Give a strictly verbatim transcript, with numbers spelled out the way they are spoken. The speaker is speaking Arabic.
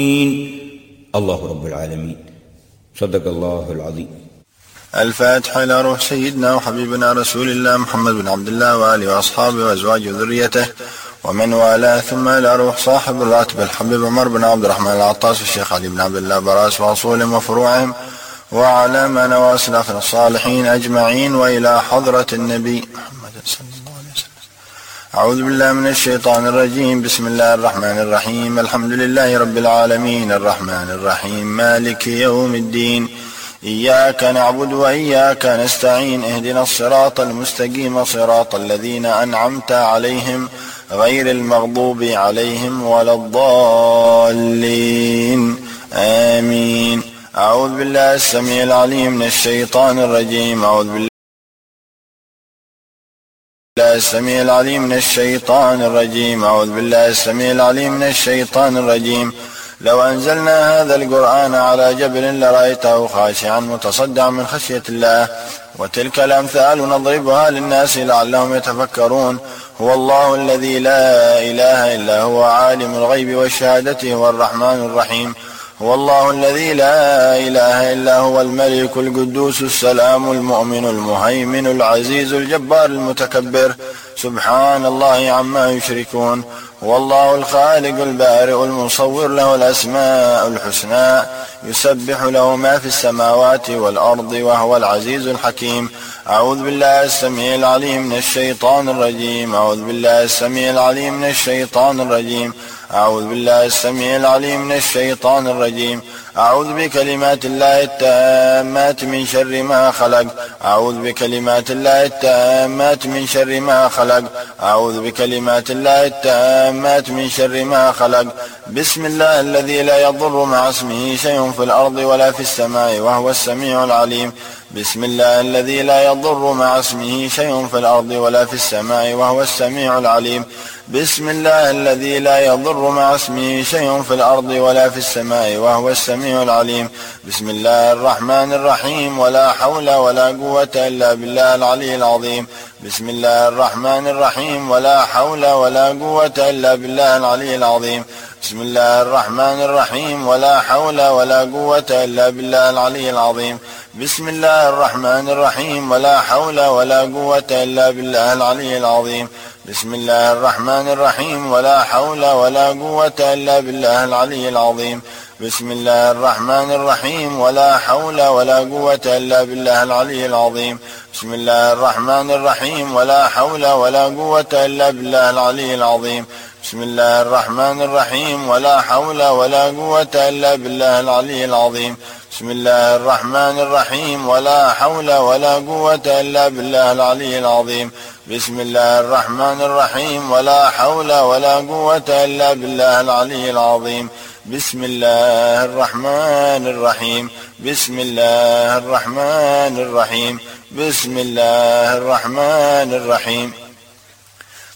الله رب العالمين. صدق الله العظيم. الفاتحة إلى روح سيدنا وحبيبنا رسول الله محمد بن عبد الله وآله وأصحابه وأزواجه وذريته ومن والاه، ثم إلى روح صاحب الراتب الحبيب عمر بن عبد الرحمن العطاس والشيخ علي بن عبد الله براس وأصولهم وفروعهم وعلى من وأسلف الصالحين أجمعين، وإلى حضرة النبي محمد صلى الله عليه وسلم. أعوذ بالله من الشيطان الرجيم. بسم الله الرحمن الرحيم. الحمد لله رب العالمين الرحمن الرحيم مالك يوم الدين، إياك نعبد وإياك نستعين، اهدنا الصراط المستقيم صراط الذين أنعمت عليهم غير المغضوب عليهم ولا الضالين، آمين. أعوذ بالله السميع العليم من الشيطان الرجيم. أعوذ بالله السميع العليم من الشيطان الرجيم. أعوذ بالله السميع العليم من الشيطان الرجيم. لو أنزلنا هذا القرآن على جبل لرأيته خاشعا متصدعا من خشية الله، وتلك الأمثال نضربها للناس لعلهم يتفكرون. هو الله الذي لا إله إلا هو عالم الغيب والشهادة هو الرحمن الرحيم. هو الله الذي لا إله إلا هو الملك القدوس السلام المؤمن المهيمن العزيز الجبار المتكبر، سبحان الله عما يشركون. هو الله الخالق البارئ المصور، له الأسماء الحسنى، يسبح له ما في السماوات والأرض وهو العزيز الحكيم. أعوذ بالله السميع العليم من الشيطان الرجيم. أعوذ بالله السميع العليم من الشيطان الرجيم. أعوذ بالله السميع العليم من الشيطان الرجيم. أعوذ بكلمات الله التامات من شر ما خلق. أعوذ بكلمات الله التامات من شر ما خلق. أعوذ بكلمات الله التامات من شر ما خلق. بسم الله الذي لا يضر مع اسمه شيء في الأرض ولا في السماء وهو السميع العليم. بسم الله الذي لا يضر مع اسمه شيء في الأرض ولا في السماء وهو السميع العليم. بسم الله الذي لا يضر مع اسمه شيء في الأرض ولا في السماء وهو السميع العليم. بسم الله الرحمن الرحيم. ولا حول ولا قوة إلا بالله العلي العظيم. بسم الله الرحمن الرحيم. ولا حول ولا قوة إلا بالله العلي العظيم. بسم الله الرحمن الرحيم. ولا حول ولا قوة إلا بالله العلي العظيم. بسم الله الرحمن الرحيم. ولا حول ولا قوة إلا بالله العلي العظيم. بسم الله الرحمن الرحيم. ولا حول ولا قوة إلا بالله العلي العظيم. بسم الله الرحمن الرحيم. ولا حول ولا قوة إلا بالله العلي العظيم. بسم الله الرحمن الرحيم. ولا حول ولا قوة إلا بالله العلي العظيم. بسم الله الرحمن الرحيم. ولا حول ولا قوة إلا بالله العلي العظيم. بسم الله الرحمن الرحيم. ولا حول ولا قوة إلا بالله العلي العظيم. بسم الله الرحمن الرحيم. ولا حول ولا قوة إلا بالله العلي العظيم. بسم الله الرحمن الرحيم. بسم الله الرحمن الرحيم. بسم الله الرحمن الرحيم.